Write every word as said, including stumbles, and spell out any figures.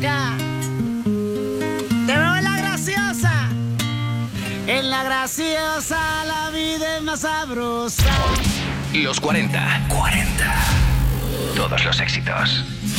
acá. Te veo en la graciosa. En la graciosa la vida es más sabrosa. Los cuarenta. cuarenta. Todos los éxitos.